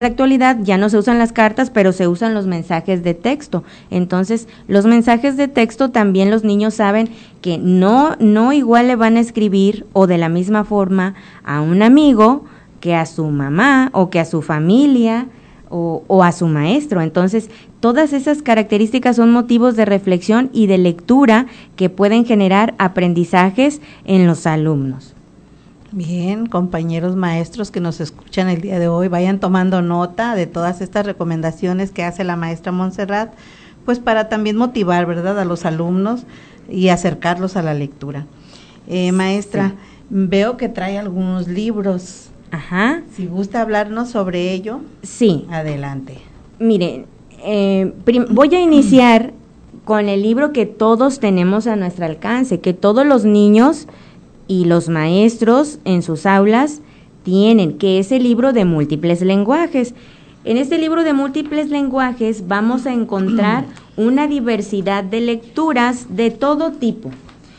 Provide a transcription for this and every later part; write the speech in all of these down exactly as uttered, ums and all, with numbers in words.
la actualidad ya no se usan las cartas, pero se usan los mensajes de texto. Entonces, los mensajes de texto también los niños saben que no, no igual le van a escribir o de la misma forma a un amigo que a su mamá o que a su familia o, o a su maestro. Entonces, todas esas características son motivos de reflexión y de lectura que pueden generar aprendizajes en los alumnos. Bien, compañeros maestros que nos escuchan el día de hoy, vayan tomando nota de todas estas recomendaciones que hace la maestra Montserrat, pues para también motivar, ¿verdad?, a los alumnos y acercarlos a la lectura. Eh, maestra, sí. Veo que trae algunos libros. Ajá. Si gusta hablarnos sobre ello. Sí. Adelante. Miren, eh, prim- voy a iniciar con el libro que todos tenemos a nuestro alcance, que todos los niños y los maestros en sus aulas tienen, que es el libro de múltiples lenguajes. En este libro de múltiples lenguajes vamos a encontrar una diversidad de lecturas de todo tipo,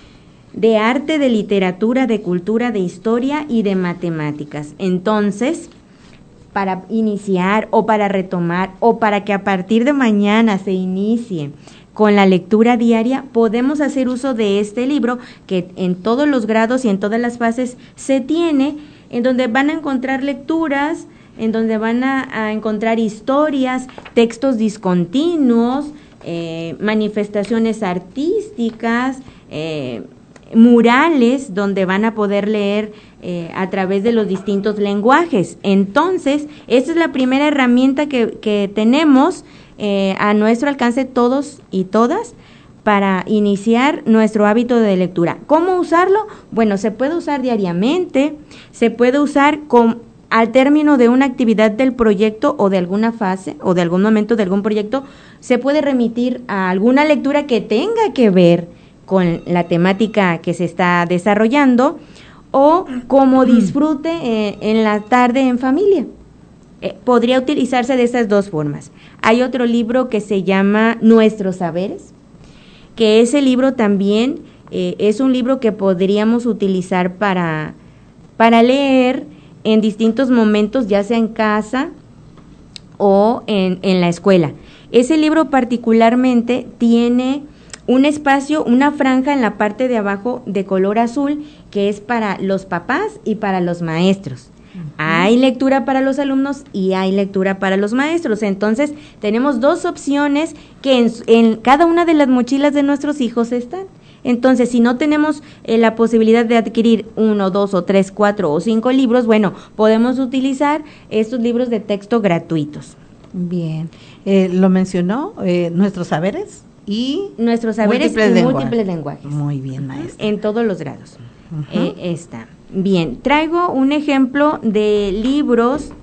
de arte, de literatura, de cultura, de historia y de matemáticas. Entonces, para iniciar o para retomar o para que a partir de mañana se inicie con la lectura diaria, podemos hacer uso de este libro que en todos los grados y en todas las fases se tiene, en donde van a encontrar lecturas, en donde van a, a encontrar historias, textos discontinuos, eh, manifestaciones artísticas, eh, murales, donde van a poder leer eh, a través de los distintos lenguajes. Entonces, esta es la primera herramienta que, que tenemos Eh, a nuestro alcance todos y todas para iniciar nuestro hábito de lectura. ¿Cómo usarlo? Bueno, se puede usar diariamente, se puede usar con, al término de una actividad del proyecto o de alguna fase o de algún momento de algún proyecto, se puede remitir a alguna lectura que tenga que ver con la temática que se está desarrollando o como disfrute eh, en la tarde en familia. Eh, podría utilizarse de esas dos formas. Hay otro libro que se llama Nuestros Saberes, que ese libro también eh, es un libro que podríamos utilizar para, para leer en distintos momentos, ya sea en casa o en, en la escuela. Ese libro particularmente tiene un espacio, una franja en la parte de abajo de color azul, que es para los papás y para los maestros. Hay lectura para los alumnos y hay lectura para los maestros. Entonces, tenemos dos opciones que en, en cada una de las mochilas de nuestros hijos están. Entonces, si no tenemos eh, la posibilidad de adquirir uno, dos o tres, cuatro o cinco libros, bueno, podemos utilizar estos libros de texto gratuitos. Bien. Eh, ¿Lo mencionó? Eh, ¿Nuestros saberes? Y Nuestros saberes múltiples y lenguajes. múltiples lenguajes. Muy bien, maestra. En todos los grados. Uh-huh. Eh, está. Bien, traigo un ejemplo de libros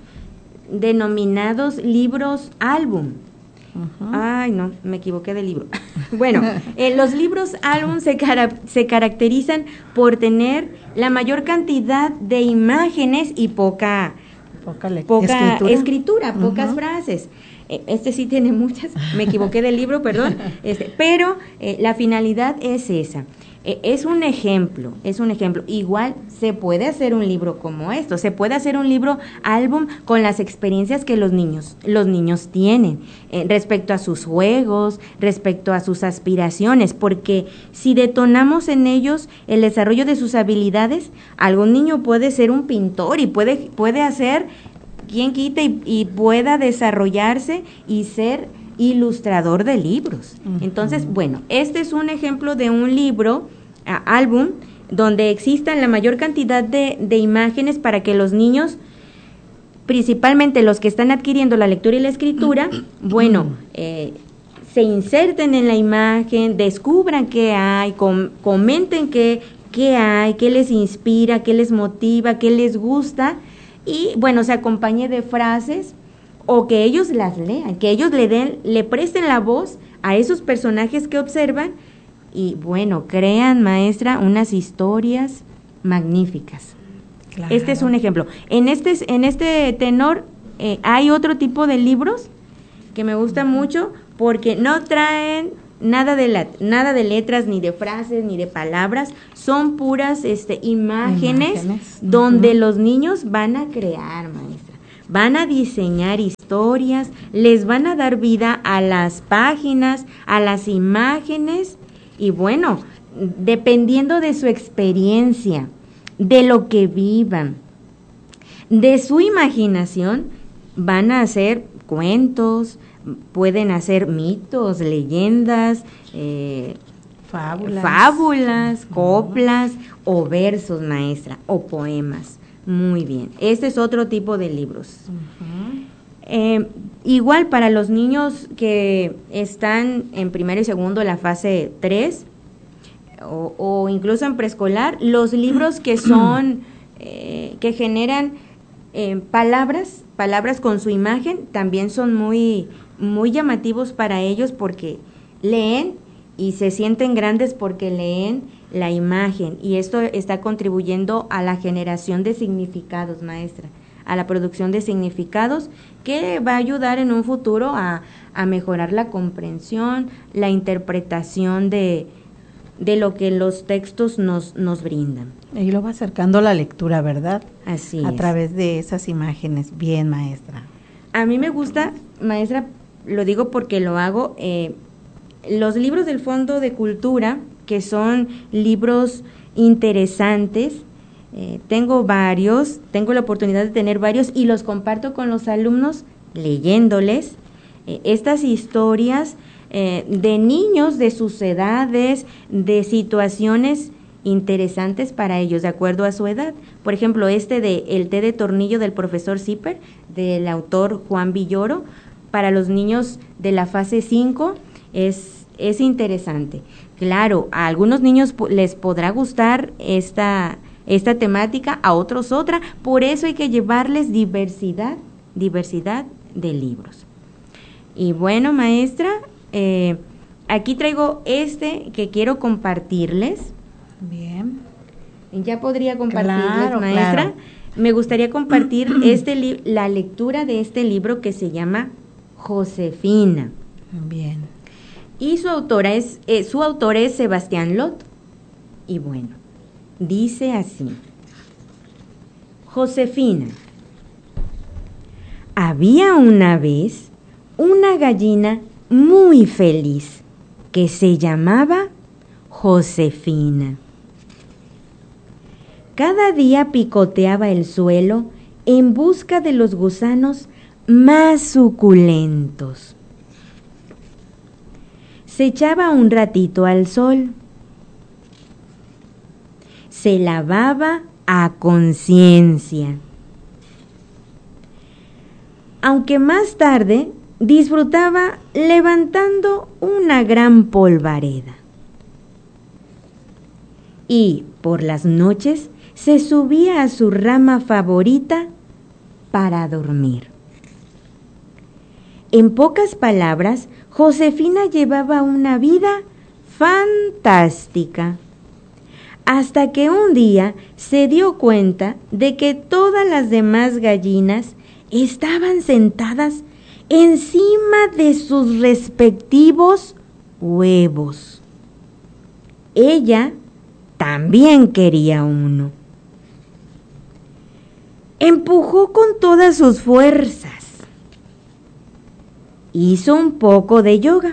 denominados libros álbum. Uh-huh. Ay, no, me equivoqué de libro. Bueno, eh, los libros álbum se, cara- se caracterizan por tener la mayor cantidad de imágenes y poca, poca, le- poca escritura, escritura uh-huh. pocas frases. Este sí tiene muchas, me equivoqué del libro, perdón, este, pero eh, la finalidad es esa. Eh, es un ejemplo, es un ejemplo. Igual se puede hacer un libro como esto, se puede hacer un libro álbum con las experiencias que los niños, los niños tienen eh, respecto a sus juegos, respecto a sus aspiraciones, porque si detonamos en ellos el desarrollo de sus habilidades, algún niño puede ser un pintor y puede, puede hacer, quien quita y, y pueda desarrollarse y ser ilustrador de libros. Uh-huh. Entonces, bueno, este es un ejemplo de un libro, uh, álbum, donde existan la mayor cantidad de, de imágenes para que los niños, principalmente los que están adquiriendo la lectura y la escritura, bueno, eh, se inserten en la imagen, descubran qué hay, com- comenten qué, qué hay, qué les inspira, qué les motiva, qué les gusta, y bueno, se acompañe de frases o que ellos las lean, que ellos le den, le presten la voz a esos personajes que observan y bueno, crean, maestra, unas historias magníficas. Claro. Este es un ejemplo. En este, en este tenor eh, hay otro tipo de libros que me gusta uh-huh. mucho porque no traen nada de la, nada de letras, ni de frases, ni de palabras, son puras este, imágenes, imágenes. donde uh-huh. los niños van a crear, maestra. van a diseñar historias, les van a dar vida a las páginas, a las imágenes y bueno, dependiendo de su experiencia, de lo que vivan, de su imaginación, van a hacer cuentos, pueden hacer mitos, leyendas, eh, fábulas, fábulas coplas o versos, maestra, o poemas. Muy bien, este es otro tipo de libros. Uh-huh. Eh, igual para los niños que están en primero y segundo, la fase tres, o, o incluso en preescolar, los libros que son, eh, que generan eh, palabras, palabras con su imagen, también son muy, muy llamativos para ellos porque leen y se sienten grandes porque leen la imagen, y esto está contribuyendo a la generación de significados, maestra, a la producción de significados que va a ayudar en un futuro a, a mejorar la comprensión, la interpretación de, de lo que los textos nos, nos brindan. Y lo va acercando a la lectura, ¿verdad? Así a es. través de esas imágenes. Bien, maestra. A mí me gusta, maestra, lo digo porque lo hago, eh, los libros del Fondo de Cultura, que son libros interesantes, eh, tengo varios, tengo la oportunidad de tener varios y los comparto con los alumnos leyéndoles eh, estas historias eh, de niños, de sus edades, de situaciones interesantes para ellos, de acuerdo a su edad. Por ejemplo, este de El té de tornillo del profesor Zipper, del autor Juan Villoro, para los niños de la fase cinco, es, es interesante. Claro, a algunos niños les podrá gustar esta, esta temática, a otros otra, por eso hay que llevarles diversidad, diversidad de libros. Y bueno, maestra, eh, aquí traigo este que quiero compartirles. Bien. Ya podría compartirles, claro, maestra. Claro. Me gustaría compartir este li- la lectura de este libro que se llama Josefina. Bien. Y su autora es, eh, su autor es Sebastián Lot. Y bueno, dice así. Josefina. Había una vez una gallina muy feliz que se llamaba Josefina. Cada día picoteaba el suelo en busca de los gusanos más suculentos. Se echaba un ratito al sol. Se lavaba a conciencia. Aunque más tarde disfrutaba levantando una gran polvareda. Y por las noches se subía a su rama favorita para dormir. En pocas palabras, Josefina llevaba una vida fantástica, hasta que un día se dio cuenta de que todas las demás gallinas estaban sentadas encima de sus respectivos huevos. Ella también quería uno. Empujó con todas sus fuerzas. Hizo un poco de yoga.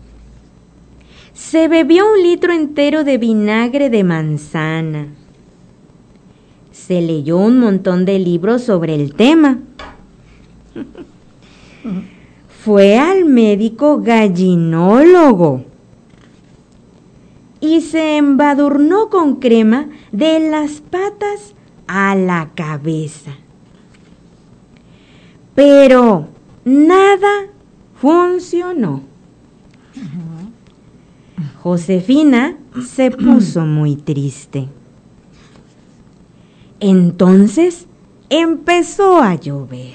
Se bebió un litro entero de vinagre de manzana. Se leyó un montón de libros sobre el tema. Fue al médico gallinólogo y se embadurnó con crema de las patas a la cabeza. Pero nada funcionó. Josefina se puso muy triste. Entonces empezó a llover.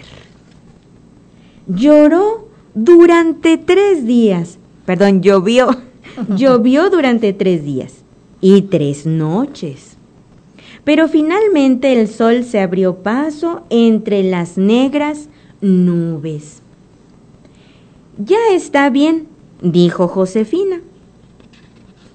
Lloró durante tres días. Perdón, llovió. Llovió durante tres días y tres noches. Pero finalmente el sol se abrió paso entre las negras nubes. Ya está bien, dijo Josefina.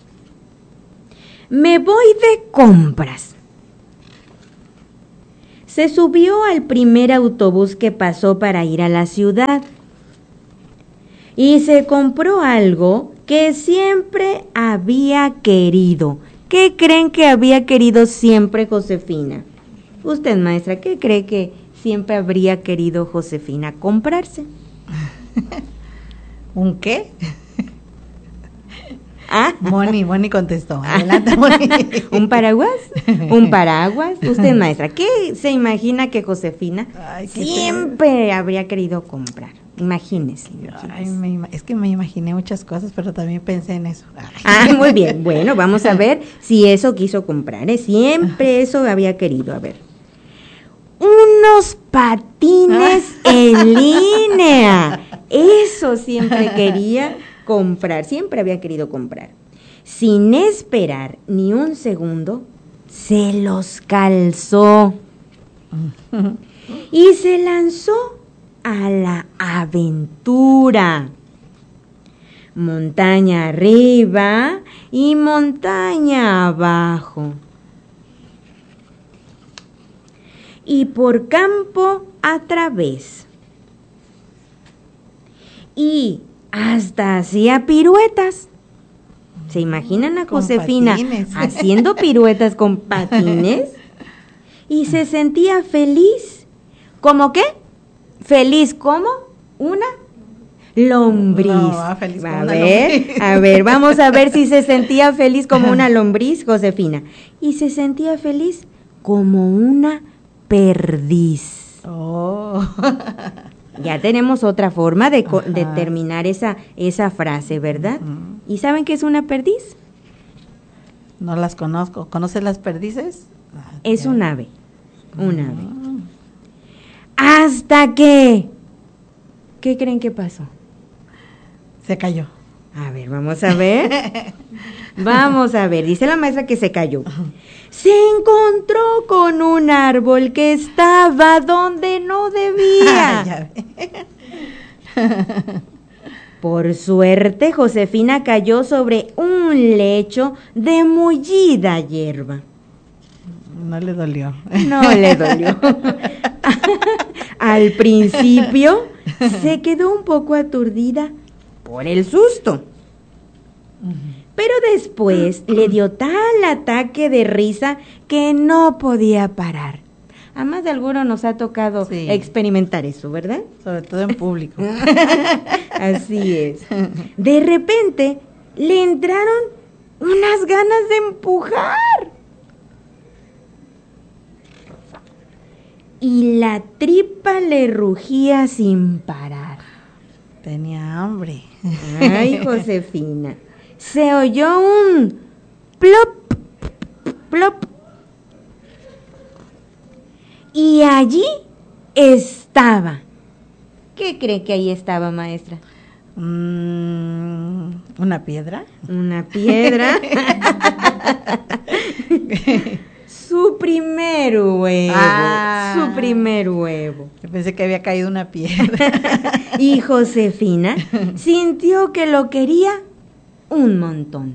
Me voy de compras. se subió al primer autobús que pasó para ir a la ciudad y se compró algo que siempre había querido. ¿Qué creen que había querido siempre Josefina? Usted, maestra, ¿qué cree que siempre habría querido Josefina comprarse? ¿Un qué? ¿Ah? Moni, Moni contestó. Adelante, Moni. ¿Un paraguas? ¿Un paraguas? Usted, maestra, ¿qué se imagina que Josefina Ay, qué siempre te... habría querido comprar? Imagínese. imagínese. Ay, me, es que me imaginé muchas cosas, pero también pensé en eso. Ah, muy bien. Bueno, vamos a ver si eso quiso comprar, ¿eh? Siempre eso había querido. A ver. Unos patines en línea. Eso siempre quería comprar, siempre había querido comprar. Sin esperar ni un segundo, se los calzó y se lanzó a la aventura. Montaña arriba y montaña abajo. Y por campo a través. Y hasta hacía piruetas. ¿Se imaginan a Josefina haciendo piruetas con patines? Y se sentía feliz. ¿Cómo qué? Feliz como una lombriz. No, feliz como a una ver, lombriz. a ver, vamos a ver si se sentía feliz como una lombriz, Josefina. Y se sentía feliz como una perdiz. Oh. Ya tenemos otra forma de, de terminar esa, esa frase, ¿verdad? Uh-huh. ¿Y saben qué es una perdiz? No las conozco. ¿Conoces las perdices? Es un ave, un ave. Uh-huh. Hasta que, ¿qué creen que pasó? Se cayó. A ver, vamos a ver. Vamos a ver, dice la maestra que se cayó. Se encontró con un árbol que estaba donde no debía. Por suerte, Josefina cayó sobre un lecho de mullida hierba. No le dolió. No le dolió. Al principio se quedó un poco aturdida por el susto. Pero después le dio tal ataque de risa que no podía parar. A más de alguno nos ha tocado sí. experimentar eso, ¿verdad? Sobre todo en público. Así es. De repente le entraron unas ganas de empujar. Y la tripa le rugía sin parar. Tenía hambre. Ay, Josefina. Se oyó un plop, plop. Y allí estaba. ¿Qué cree que ahí estaba, maestra? Mm, ¿Una piedra? Una piedra. Su primer huevo. Ah, su primer huevo. Yo pensé que había caído una piedra. Y Josefina sintió que lo quería un montón.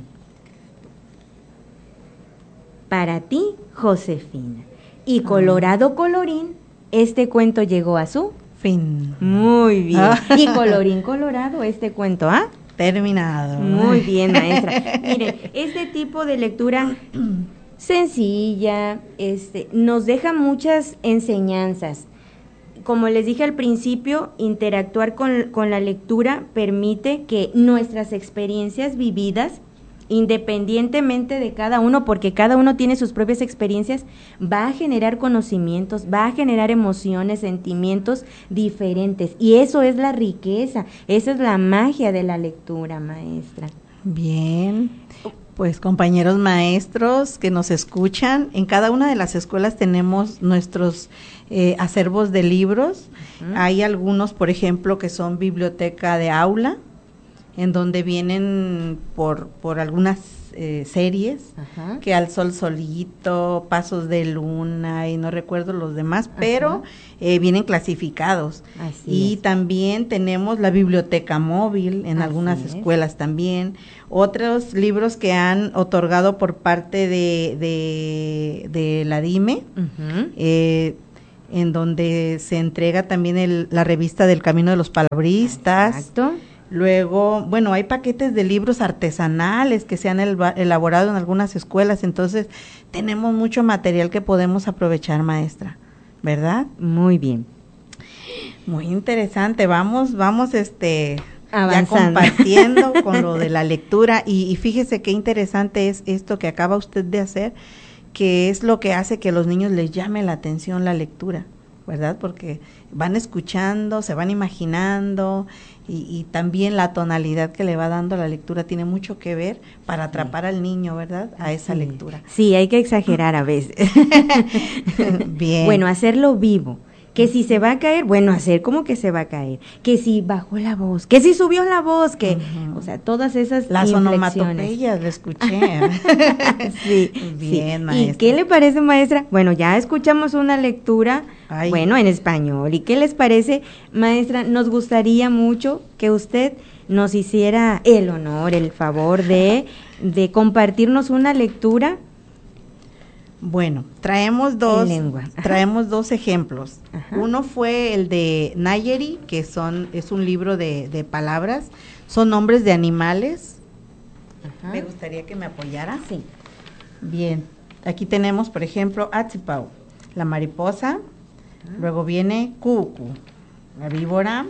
Para ti, Josefina. Y colorado colorín, este cuento llegó a su fin. Muy bien. Y colorín colorado, este cuento ha terminado. Muy bien, maestra. Mire, este tipo de lectura sencilla, este, nos deja muchas enseñanzas. Como les dije al principio, interactuar con, con la lectura permite que nuestras experiencias vividas, independientemente de cada uno, porque cada uno tiene sus propias experiencias, va a generar conocimientos, va a generar emociones, sentimientos diferentes. Y eso es la riqueza, esa es la magia de la lectura, maestra. Bien. Pues compañeros maestros que nos escuchan, en cada una de las escuelas tenemos nuestros eh, acervos de libros. Uh-huh. Hay algunos, por ejemplo, que son biblioteca de aula, en donde vienen por, por algunas eh, series, uh-huh. que Al Sol Solito, Pasos de Luna y no recuerdo los demás, uh-huh. pero eh, vienen clasificados. Así y es. También tenemos la biblioteca móvil en Así algunas es. escuelas también. Otros libros que han otorgado por parte de, de, de la D I M E, uh-huh. eh, en donde se entrega también el, la revista del Camino de los Palabristas. Exacto. Luego, bueno, hay paquetes de libros artesanales que se han elva, elaborado en algunas escuelas, entonces tenemos mucho material que podemos aprovechar, maestra, ¿verdad? Muy bien. Muy interesante, vamos, vamos este avanzando, ya compartiendo con lo de la lectura y, y fíjese qué interesante es esto que acaba usted de hacer, que es lo que hace que a los niños les llame la atención la lectura, ¿verdad? Porque van escuchando, se van imaginando y, y también la tonalidad que le va dando la lectura tiene mucho que ver para atrapar sí. al niño, ¿verdad? A esa sí. lectura. Sí, hay que exagerar a veces. Bien. Bueno, hacerlo vivo. Que si se va a caer, bueno, hacer como que se va a caer. Que si bajó la voz, que si subió la voz, que, uh-huh. o sea, todas esas las onomatopeyas, le escuché. Sí, bien, sí. maestra. ¿Y qué le parece, maestra? Bueno, ya escuchamos una lectura, Ay. bueno, en español. ¿Y qué les parece, maestra? Nos gustaría mucho que usted nos hiciera el honor, el favor de, de compartirnos una lectura. Bueno, traemos dos, traemos dos ejemplos. Ajá. Uno fue el de Nayeri, que son es un libro de, de palabras, son nombres de animales. Ajá. Me gustaría que me apoyara. Sí. Bien, aquí tenemos, por ejemplo, Atzipau, la mariposa. Ajá. Luego viene Cucu, la víbora.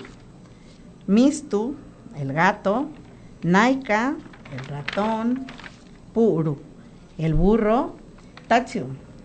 Mistu, el gato. Naika, el ratón. Puru, el burro. Tachu,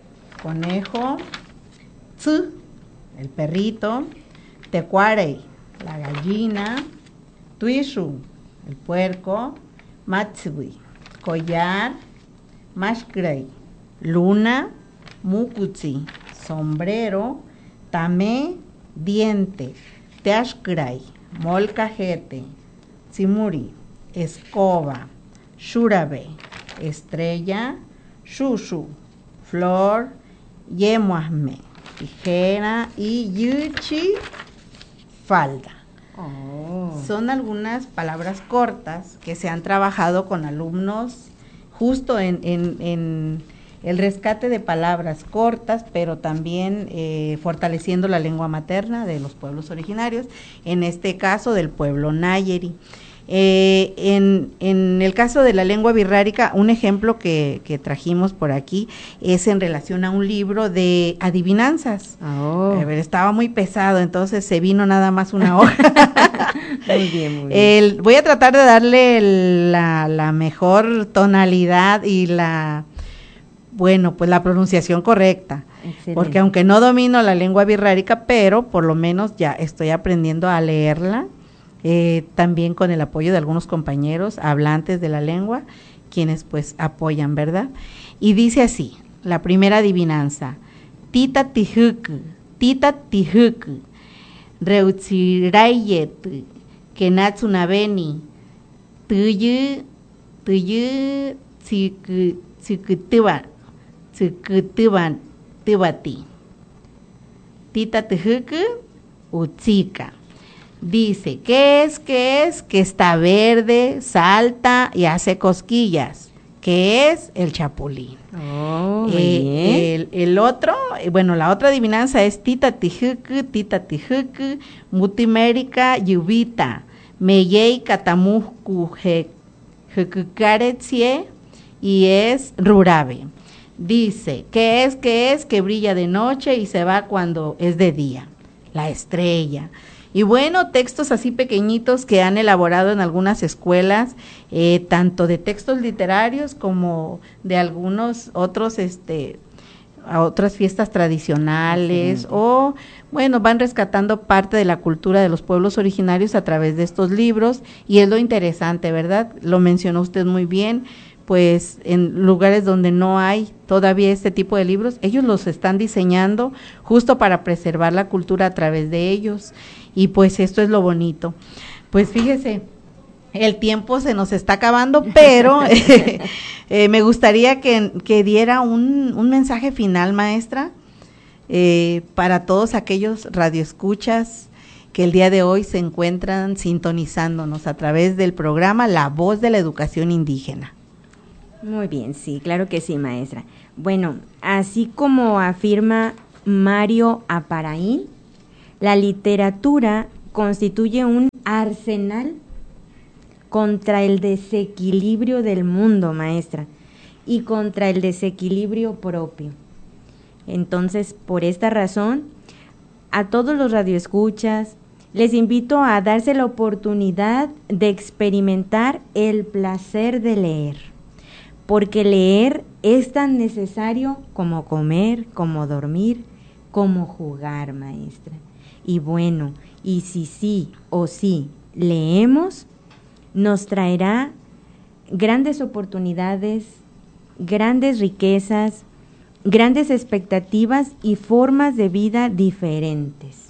conejo. Tzu, el perrito. Tecuarey, la gallina. Tuishu, el puerco. Matsui, collar. Mashkrey, luna. Mukutsi, sombrero. Tamé, diente. Teashkray, molcajete. Tsimuri, escoba. Shurabe, estrella. Shushu, flor. Yemuasme, tijera. Y yuchi, falda. Oh. Son algunas palabras cortas que se han trabajado con alumnos justo en, en, en el rescate de palabras cortas, pero también eh, fortaleciendo la lengua materna de los pueblos originarios, en este caso del pueblo Nayeri. Eh, en, en el caso de la lengua birrárica, un ejemplo que, que trajimos por aquí es en relación a un libro de adivinanzas. Oh. A ver, estaba muy pesado, entonces se vino nada más una hoja. Muy bien, muy bien. El, voy a tratar de darle la, la mejor tonalidad y la, bueno, pues la pronunciación correcta. Excelente. Porque aunque no domino la lengua birrárica, pero por lo menos ya estoy aprendiendo a leerla. Eh, también con el apoyo de algunos compañeros hablantes de la lengua, quienes pues apoyan, ¿verdad? Y dice así, la primera adivinanza: Tita tijuk, tita tijuk, reutsirayet, kenatsunabeni, tuyu, tuyu, tsikutiban, tsikutiban, tibati. Tita tijuk, utsika. Dice, ¿qué es? ¿Qué es? Que está verde, salta y hace cosquillas. ¿Qué es? El chapulín. Oh, muy eh, bien. El, el otro, bueno, la otra adivinanza es Tita tijuku, Tita tijuku, Mutimérica yubita, Meyei katamuku jekukaretsie, y es rurabe. Dice, ¿qué es? ¿Qué es? Que brilla de noche y se va cuando es de día. La estrella. Y bueno, textos así pequeñitos que han elaborado en algunas escuelas, eh, tanto de textos literarios como de algunos otros, este, a otras fiestas tradicionales, sí. O bueno, van rescatando parte de la cultura de los pueblos originarios a través de estos libros, y es lo interesante, ¿verdad? Lo mencionó usted muy bien, pues en lugares donde no hay todavía este tipo de libros, ellos los están diseñando justo para preservar la cultura a través de ellos. Y pues esto es lo bonito. Pues fíjese, el tiempo se nos está acabando, pero eh, eh, me gustaría que, que diera un, un mensaje final, maestra, eh, para todos aquellos radioescuchas que el día de hoy se encuentran sintonizándonos a través del programa La Voz de la Educación Indígena. Muy bien, sí, claro que sí, maestra. Bueno, así como afirma Mario Aparaín, la literatura constituye un arsenal contra el desequilibrio del mundo, maestra, y contra el desequilibrio propio. Entonces, por esta razón, a todos los radioescuchas, les invito a darse la oportunidad de experimentar el placer de leer, porque leer es tan necesario como comer, como dormir, como jugar, maestra. Y bueno, y si sí o sí leemos, nos traerá grandes oportunidades, grandes riquezas, grandes expectativas y formas de vida diferentes.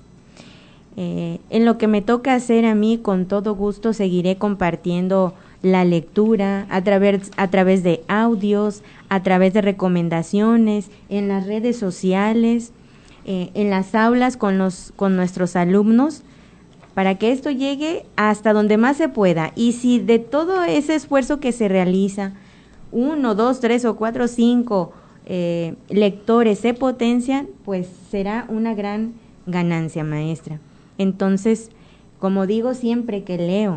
Eh, en lo que me toca hacer a mí, con todo gusto seguiré compartiendo la lectura a través, a través de audios, a través de recomendaciones, en las redes sociales, eh, en las aulas con, los, con nuestros alumnos, para que esto llegue hasta donde más se pueda. Y si de todo ese esfuerzo que se realiza, uno, dos, tres o cuatro, cinco eh, lectores se potencian, pues será una gran ganancia, maestra. Entonces, como digo siempre que leo,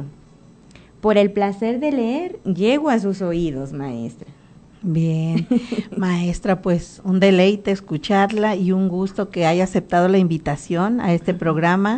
por el placer de leer, llego a sus oídos, maestra. Bien, maestra, pues un deleite escucharla y un gusto que haya aceptado la invitación a este programa,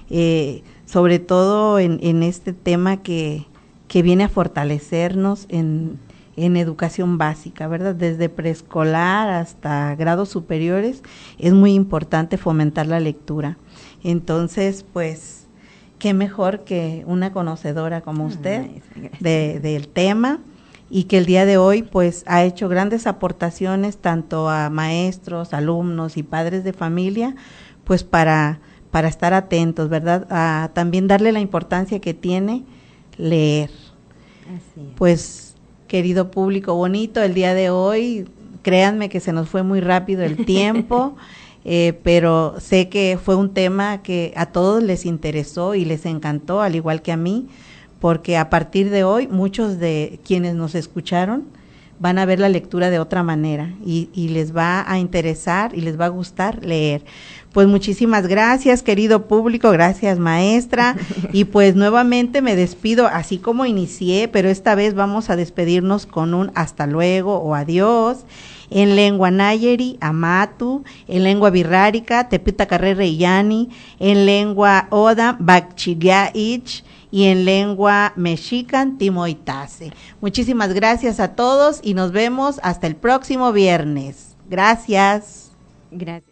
eh, sobre todo en, en este tema que, que viene a fortalecernos en, en educación básica, ¿verdad? Desde preescolar hasta grados superiores es muy importante fomentar la lectura. Entonces, pues, qué mejor que una conocedora como usted de, del tema, y que el día de hoy, pues, ha hecho grandes aportaciones tanto a maestros, alumnos y padres de familia, pues, para, para estar atentos, ¿verdad? A también darle la importancia que tiene leer. Así es. Pues, querido público bonito, el día de hoy, créanme que se nos fue muy rápido el tiempo. Eh, pero sé que fue un tema que a todos les interesó y les encantó, al igual que a mí, porque a partir de hoy muchos de quienes nos escucharon van a ver la lectura de otra manera y, y les va a interesar y les va a gustar leer. Pues muchísimas gracias, querido público, gracias, maestra, y pues nuevamente me despido así como inicié, pero esta vez vamos a despedirnos con un hasta luego o adiós, en lengua nayeri, amatu, en lengua birrárica, tepita carrera yani, en lengua oda, bakchigaich, y en lengua mexican, timoitase. Muchísimas gracias a todos y nos vemos hasta el próximo viernes. Gracias. Gracias.